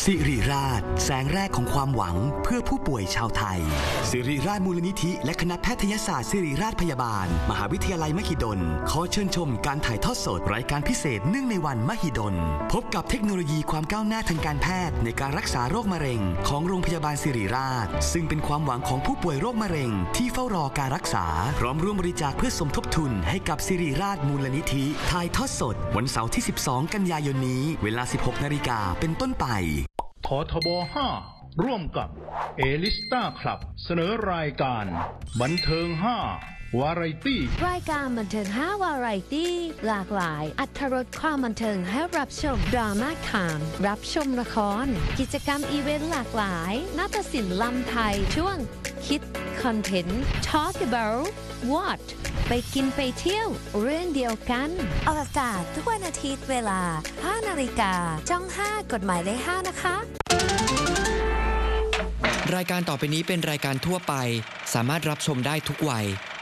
สิริราชแสงแรกของความหวังเพื่อผู้ป่วยชาวไทยสิริราชมูลนิธิและคณะแพทยศาสตร์สิริราชพยาบาลมหาวิทยาลัยมหิดลขอเชิญชมการถ่ายทอดสดรายการพิเศษเนื่องในวันมหิดลพบกับเทคโนโลยีความก้าวหน้าทางการแพทย์ในการรักษาโรคมะเร็งของโรงพยาบาลสิริราชซึ่งเป็นความหวังของผู้ป่วยโรคมะเร็งที่เฝ้ารอการรักษาพร้อมร่วมบริจาคเพื่อสมทบทุนให้กับสิริราชมูลนิธิถ่ายทอดสดวันเสาร์ที่12กันยายนนี้เวลา 16 นาฬิกาเป็นต้นไปททบ5ร่วมกับเอลิสตาคลับเสนอรายการบันเทิง5วาไรตี้รายการบันเทิง5วาไรตี้หลากหลายอรรถรสความบันเทิงให้รับชมดราม่าขามรับชมละครกิจกรรมอีเวนต์หลากหลายนาฏศิลป์ลำไทยช่วงคิดคอนเทนต์ Talk about what ไปกินไปเที่ยวเรื่องเดียวกันออกอากาศทุกวันอาทิตย์เวลา 5 นาฬิกาช่อง 5 กฎหมายเลข 5 นะคะรายการต่อไปนี้เป็นรายการทั่วไปสามารถรับชมได้ทุกวัย